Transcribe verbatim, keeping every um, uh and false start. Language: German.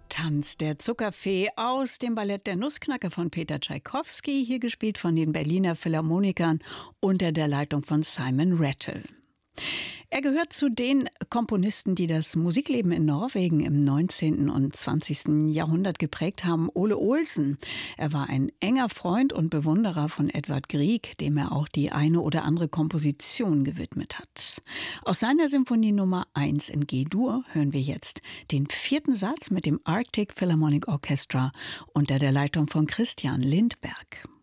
Tanz der Zuckerfee aus dem Ballett Der Nussknacker von Peter Tschaikowski, hier gespielt von den Berliner Philharmonikern unter der Leitung von Simon Rattle. Er gehört zu den Komponisten, die das Musikleben in Norwegen im neunzehnten und zwanzigsten Jahrhundert geprägt haben. Ole Olsen. Er war ein enger Freund und Bewunderer von Edvard Grieg, dem er auch die eine oder andere Komposition gewidmet hat. Aus seiner Symphonie Nummer eins in G-Dur hören wir jetzt den vierten Satz mit dem Arctic Philharmonic Orchestra unter der Leitung von Christian Lindberg.